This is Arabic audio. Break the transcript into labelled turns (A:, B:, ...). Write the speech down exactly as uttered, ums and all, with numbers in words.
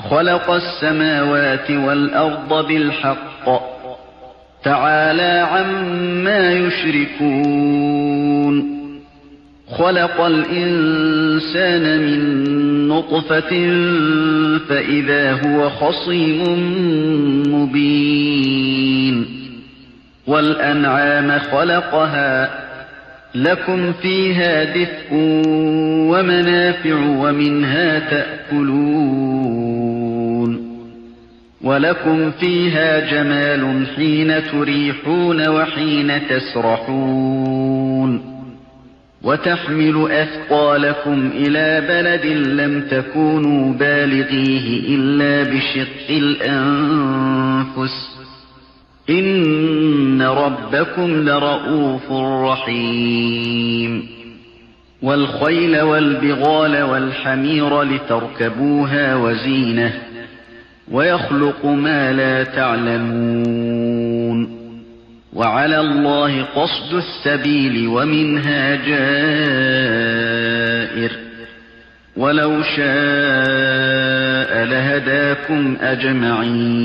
A: خلق السماوات والأرض بالحق تعالى عما يشركون خلق الإنسان من نطفة فإذا هو خصيم مبين والأنعام خلقها لكم فيها دفء ومنافع ومنها تأكلون ولكم فيها جمال حين تريحون وحين تسرحون وتحمل أثقالكم إلى بلد لم تكونوا بالغيه إلا بشق الأنفس إن ربكم لرؤوف رحيم والخيل والبغال والحمير لتركبوها وزينة ويخلق ما لا تعلمون وعلى الله قصد السبيل ومنها جائر ولو شاء لهداكم أجمعين